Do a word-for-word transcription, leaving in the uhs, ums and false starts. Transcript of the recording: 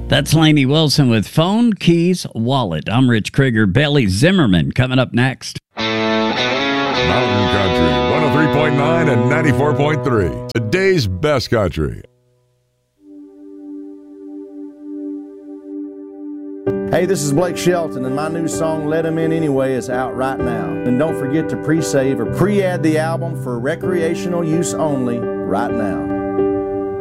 That's Lainey Wilson with Phone, Keys, Wallet. I'm Rich Krieger. Bailey Zimmerman coming up next. Mountain Country, one oh three point nine and ninety-four point three. Today's best country. Hey, this is Blake Shelton, and my new song, Let 'Em In Anyway, is out right now. And don't forget to pre-save or pre-add the album for recreational use only right now.